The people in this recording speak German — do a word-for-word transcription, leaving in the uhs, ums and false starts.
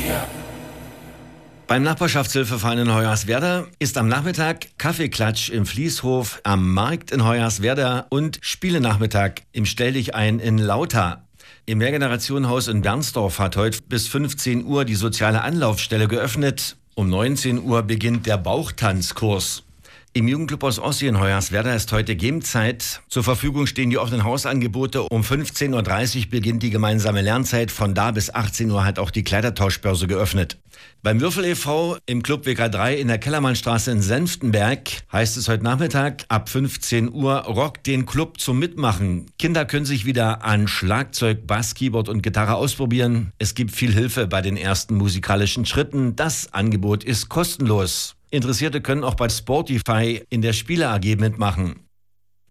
Beim Nachbarschaftshilfeverein in Hoyerswerda ist am Nachmittag Kaffeeklatsch im Fließhof, am Markt in Hoyerswerda und Spielenachmittag im Stelldichein in Lauter. Im Mehrgenerationenhaus in Bernsdorf hat heute bis fünfzehn Uhr die soziale Anlaufstelle geöffnet. Um neunzehn Uhr beginnt der Bauchtanzkurs. Im Jugendclub aus Ossi in Hoyerswerda ist heute Gamezeit. Zur Verfügung stehen die offenen Hausangebote. Um fünfzehn Uhr dreißig beginnt die gemeinsame Lernzeit. Von da bis achtzehn Uhr hat auch die Kleidertauschbörse geöffnet. Beim Würfel e V im Club W K drei in der Kellermannstraße in Senftenberg heißt es heute Nachmittag ab fünfzehn Uhr Rock den Club zum Mitmachen. Kinder können sich wieder an Schlagzeug, Bass, Keyboard und Gitarre ausprobieren. Es gibt viel Hilfe bei den ersten musikalischen Schritten. Das Angebot ist kostenlos. Interessierte können auch bei Sportify in der Spiele A G mitmachen.